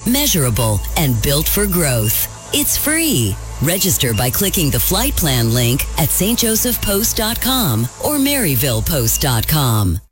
measurable, and built for growth. It's free. Register by clicking the flight plan link at stjosephpost.com or maryvillepost.com.